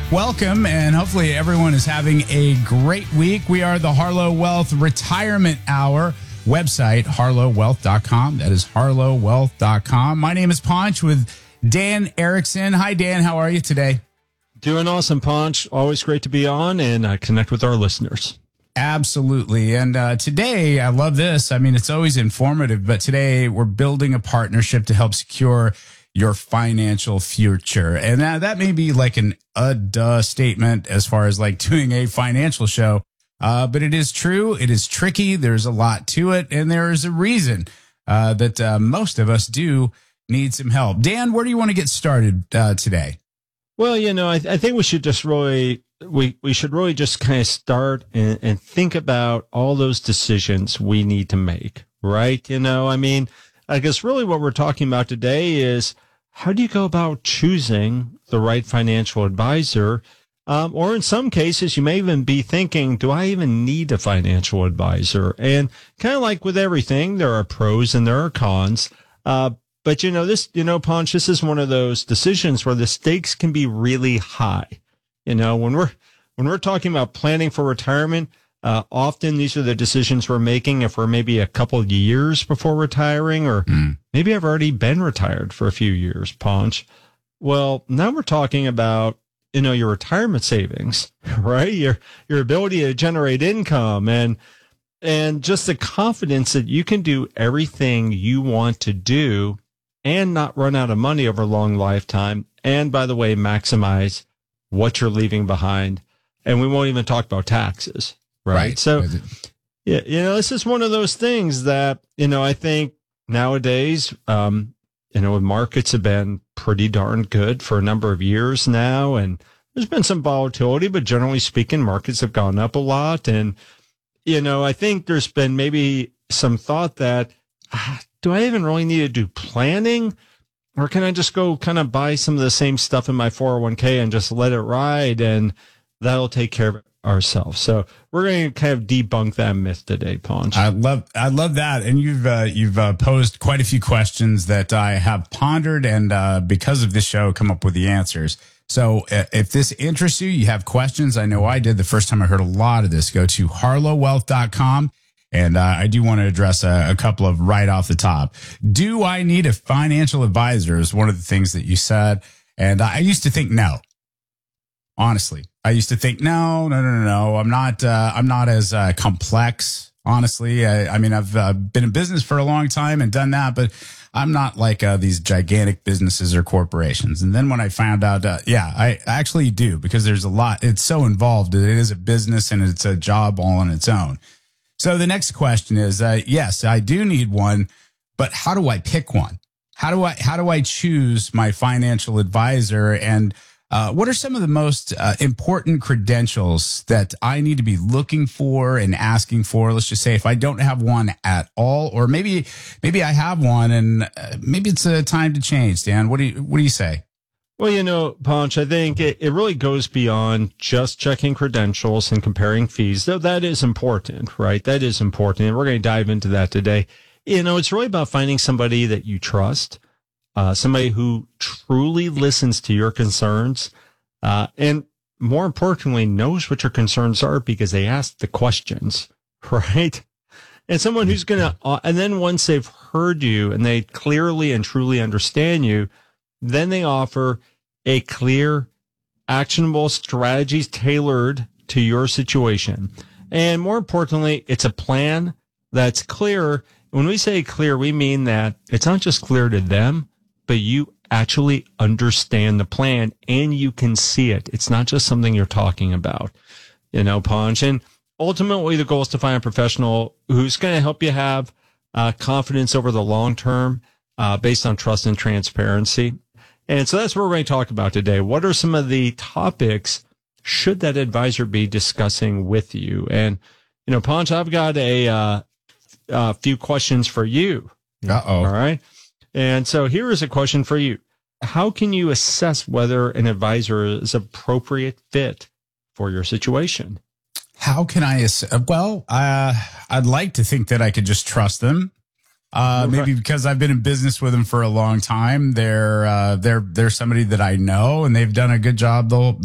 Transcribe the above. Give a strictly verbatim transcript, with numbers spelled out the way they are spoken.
Welcome, and hopefully everyone is having a great week. We are the Harlow Wealth Retirement Hour. Website, harlow wealth dot com. That is harlow wealth dot com. My name is Ponch with Dan Erickson. Hi, Dan. How are you today? Doing awesome, Ponch. Always great to be on and uh, connect with our listeners. Absolutely. And uh, today, I love this. I mean, it's always informative, but today we're building a partnership to help secure your financial future. And that, that may be like an a duh statement as far as like doing a financial show. Uh, but it is true. It is tricky. There's a lot to it. And there is a reason uh, that uh, most of us do need some help. Dan, where do you want to get started uh, today? Well, you know, I, I think we should just really, we, we should really just kind of start and, and think about all those decisions we need to make, right? You know, I mean, I guess really what we're talking about today is how do you go about choosing the right financial advisor? Um, or in some cases, you may even be thinking, do I even need a financial advisor? And kind of like with everything, there are pros and there are cons. Uh, but you know, this, you know, Ponch, this is one of those decisions where the stakes can be really high. You know, when we're, when we're talking about planning for retirement, uh, often these are the decisions we're making if we're maybe a couple of years before retiring, or mm. maybe I've already been retired for a few years, Ponch. Well, now we're talking about, you know, your retirement savings, right? Your, your ability to generate income and, and just the confidence that you can do everything you want to do and not run out of money over a long lifetime. And by the way, maximize what you're leaving behind. And we won't even talk about taxes, right? right. So, yeah, you know, this is one of those things that, you know, I think nowadays, um, you know, markets have been pretty darn good for a number of years now. And there's been some volatility, but generally speaking, markets have gone up a lot. And, you know, I think there's been maybe some thought that, ah, do I even really need to do planning? Or can I just go kind of buy some of the same stuff in my four oh one k and just let it ride and that'll take care of it ourselves? So we're going to kind of debunk that myth today, Ponch. I love, I love that. And you've, uh, you've uh, posed quite a few questions that I have pondered and uh, because of this show, come up with the answers. So uh, if this interests you, you have questions. I know I did the first time I heard a lot of this. Go to harlow wealth dot com. And uh, I do want to address a, a couple of right off the top. Do I need a financial advisor is one of the things that you said. And I used to think no. Honestly, I used to think, no, no, no, no, no. I'm not, uh, I'm not as uh, complex. Honestly, I, I mean, I've uh, been in business for a long time and done that, but I'm not like uh, these gigantic businesses or corporations. And then when I found out, uh, yeah, I actually do, because there's a lot. It's so involved. It is a business and it's a job all on its own. So the next question is, uh, yes, I do need one, but how do I pick one? How do I, how do I choose my financial advisor? And uh, what are some of the most uh, important credentials that I need to be looking for and asking for? Let's just say if I don't have one at all, or maybe, maybe I have one and uh, maybe it's a time to change. Dan, what do you, what do you say? Well, you know, Ponch, I think it, it really goes beyond just checking credentials and comparing fees, though that is important, right? That is important. And we're going to dive into that today. You know, it's really about finding somebody that you trust, uh, somebody who truly listens to your concerns, uh, and more importantly, knows what your concerns are because they ask the questions, right? And someone who's going to, uh, and then once they've heard you and they clearly and truly understand you, then they offer a clear, actionable strategies tailored to your situation. And more importantly, it's a plan that's clear. When we say clear, we mean that it's not just clear to them, but you actually understand the plan and you can see it. It's not just something you're talking about, you know, Ponch. And ultimately, the goal is to find a professional who's going to help you have uh, confidence over the long term uh, based on trust and transparency. And so that's what we're going to talk about today. What are some of the topics should that advisor be discussing with you? And, you know, Ponch, I've got a, uh, a few questions for you. Uh-oh. All right. And so here is a question for you. How can you assess whether an advisor is appropriate fit for your situation? How can I, ass- well, uh, I'd like to think that I could just trust them. Uh, maybe because I've been in business with them for a long time. They're, uh, they're, they're somebody that I know and they've done a good job the whole,